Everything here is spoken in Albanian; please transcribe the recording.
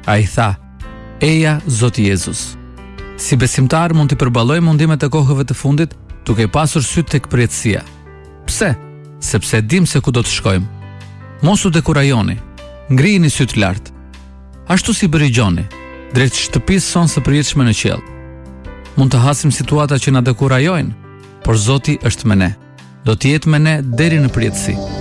A i tha: "Eja, Zoti Jezus." Si besimtar mund t'i përballoj mundimet e kohëve të fundit duke pasur sy tek përjetësia. Pse? Sepse dim se ku do të shkojmë. Mos u dekurajoni, ngrijini syt lart. Ashtu si bëri Gjoni, drejt shtëpisë sonë së përjetshme në qiell. Mund të hasim situata që na dekurajojnë, por Zoti është me ne. Do të jetë me ne deri në përjetësi.